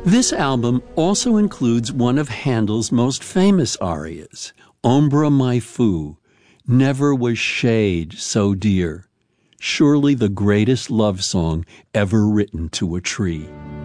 This album also includes one of Handel's most famous arias, Ombra mai fu, Never was shade so dear, surely the greatest love song ever written to a tree.